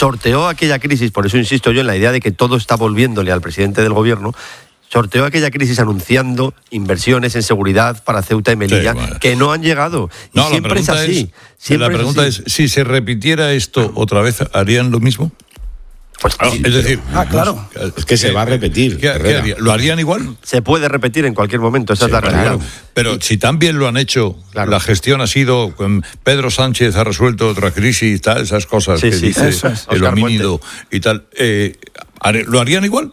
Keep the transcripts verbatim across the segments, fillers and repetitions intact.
sorteó aquella crisis, por eso insisto yo en la idea de que todo está volviéndole al presidente del gobierno, sorteó aquella crisis anunciando inversiones en seguridad para Ceuta y Melilla, sí, bueno, que no han llegado. Y no, siempre es así. Es, siempre la pregunta es, así. es, si se repitiera esto otra vez, ¿harían lo mismo? Pues, claro, es decir, ah, claro. Es que se va a repetir. ¿Qué, ¿qué haría? ¿Lo harían igual? Se puede repetir en cualquier momento, esa sí, es la realidad. Claro. Pero si también lo han hecho, claro. La gestión ha sido, Pedro Sánchez ha resuelto otra crisis y tal, esas cosas sí, que sí, dice es. el homínido y tal, eh, ¿lo harían igual?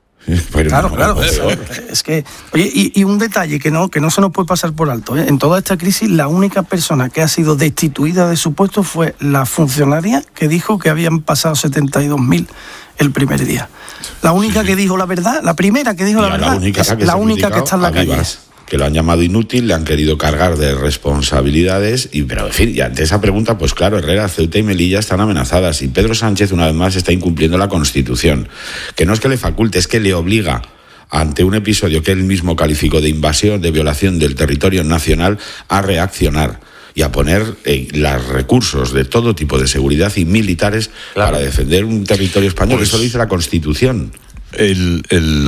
Pero claro, no, claro. No, es, es que, oye, y, y un detalle que no, que no se nos puede pasar por alto, ¿eh? En toda esta crisis, la única persona que ha sido destituida de su puesto fue la funcionaria que dijo que habían pasado setenta y dos mil el primer día. La única sí. que dijo la verdad, la primera que dijo y la verdad, la única, es la única que está en la calle. Vivas, que lo han llamado inútil, le han querido cargar de responsabilidades, y pero en fin, y ante esa pregunta, pues claro, Herrera, Ceuta y Melilla están amenazadas, y Pedro Sánchez una vez más está incumpliendo la Constitución, que no es que le faculte, es que le obliga, ante un episodio que él mismo calificó de invasión, de violación del territorio nacional, a reaccionar y a poner eh, los recursos de todo tipo de seguridad y militares claro. para defender un territorio español. Pues, eso lo dice la Constitución. El,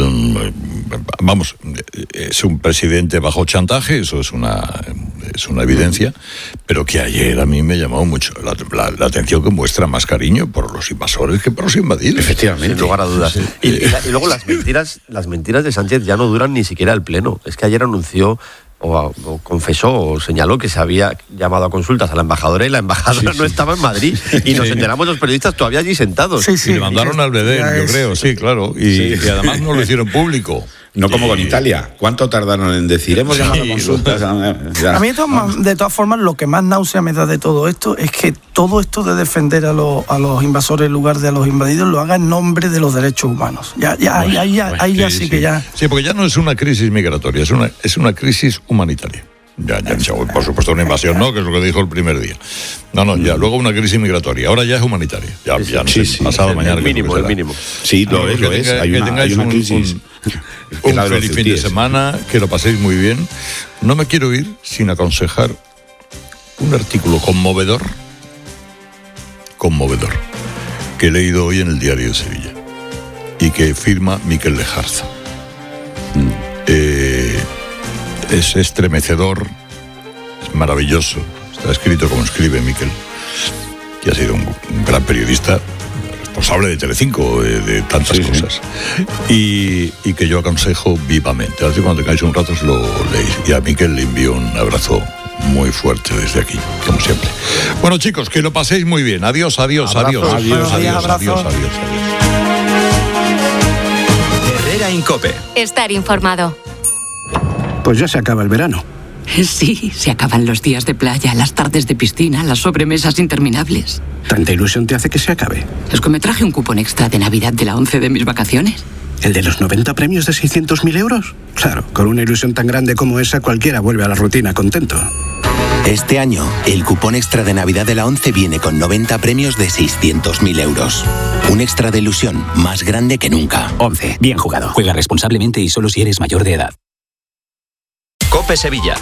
el vamos, es un presidente bajo chantaje, eso es una es una evidencia, pero que ayer a mí me llamó mucho la, la, la atención, que muestra más cariño por los invasores que por los invadidos. Efectivamente, sin lugar a dudas. Sí. Y, y, y luego las mentiras, las mentiras de Sánchez ya no duran ni siquiera el pleno. Es que ayer anunció O, o confesó o señaló que se había llamado a consultas a la embajadora y la embajadora sí, no sí. estaba en Madrid y nos sí. enteramos los periodistas todavía allí sentados. Sí, sí. Y le mandaron al Bedén, yo creo, sí, claro. Y, sí. y además no lo hicieron público. No como con Italia. ¿Cuánto tardaron en decir? Hemos llamado a consultas. A mí, de todas, de todas formas, lo que más náusea me da de todo esto es que todo esto de defender a los, a los invasores en lugar de a los invadidos lo haga en nombre de los derechos humanos. Ya, ya, bueno, ahí, ya, bueno, ahí ya sí, sí que ya... Sí, porque ya no es una crisis migratoria, es una, es una crisis humanitaria. Ya, ya, ya, por supuesto una invasión, ¿no? Que es lo que dijo el primer día. No, no, ya, luego una crisis migratoria. Ahora ya es humanitaria. Ya, sí, ya no sí, sé, sí, pasado el, mañana. El mínimo, el mínimo. Sí, lo es, lo es. Tenga, hay, que una, tengáis hay una un, crisis. Un, un feliz fin de semana, que lo paséis muy bien. No me quiero ir sin aconsejar un artículo conmovedor, conmovedor, que he leído hoy en el Diario de Sevilla y que firma Miquel Lejarza. Mm. Eh, es estremecedor, es maravilloso, está escrito como escribe Miquel, que ha sido un, un gran periodista, responsable de Telecinco, de, de tantas sí, cosas, sí. Y, y que yo aconsejo vivamente. Así que cuando tengáis un rato os lo leéis. Y a Miquel le envío un abrazo muy fuerte desde aquí, como siempre. Bueno, chicos, que lo paséis muy bien. Adiós, adiós, adiós, adiós, adiós, adiós, adiós, adiós, adiós. Herrera en COPE. Estar informado. Pues ya se acaba el verano. Sí, se acaban los días de playa, las tardes de piscina, las sobremesas interminables. ¿Tanta ilusión te hace que se acabe? Es que me traje un cupón extra de Navidad de la once de mis vacaciones. ¿El de los noventa premios de seiscientos mil euros? Claro, con una ilusión tan grande como esa, cualquiera vuelve a la rutina contento. Este año, el cupón extra de Navidad de la once viene con noventa premios de seiscientos mil euros. Un extra de ilusión más grande que nunca. once. Bien jugado. Juega responsablemente y solo si eres mayor de edad. COPE Sevilla.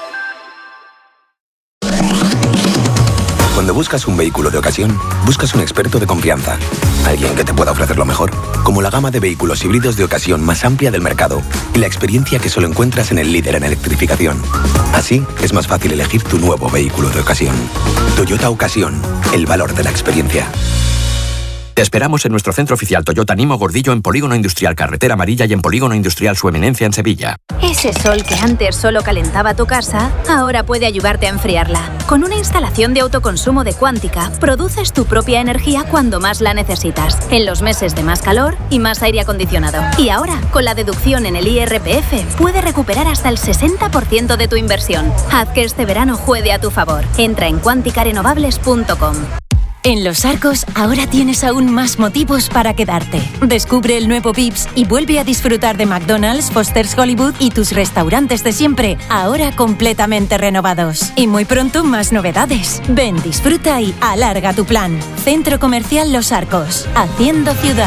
Cuando buscas un vehículo de ocasión, buscas un experto de confianza. Alguien que te pueda ofrecer lo mejor, como la gama de vehículos híbridos de ocasión más amplia del mercado y la experiencia que solo encuentras en el líder en electrificación. Así, es más fácil elegir tu nuevo vehículo de ocasión. Toyota Ocasión, el valor de la experiencia. Te esperamos en nuestro centro oficial Toyota Nimo Gordillo en Polígono Industrial Carretera Amarilla y en Polígono Industrial Su Eminencia en Sevilla. Ese sol que antes solo calentaba tu casa, ahora puede ayudarte a enfriarla. Con una instalación de autoconsumo de Cuántica, produces tu propia energía cuando más la necesitas, en los meses de más calor y más aire acondicionado. Y ahora, con la deducción en el I R P F, puedes recuperar hasta el sesenta por ciento de tu inversión. Haz que este verano juegue a tu favor. Entra en cuántica renovables punto com. En Los Arcos ahora tienes aún más motivos para quedarte. Descubre el nuevo Vips y vuelve a disfrutar de McDonald's, Foster's Hollywood y tus restaurantes de siempre, ahora completamente renovados. Y muy pronto más novedades. Ven, disfruta y alarga tu plan. Centro Comercial Los Arcos, haciendo ciudad.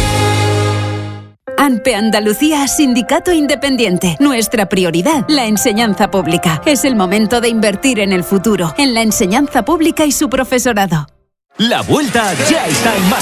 ANPE Andalucía, Sindicato Independiente. Nuestra prioridad, la enseñanza pública. Es el momento de invertir en el futuro, en la enseñanza pública y su profesorado. La vuelta ya está en marcha.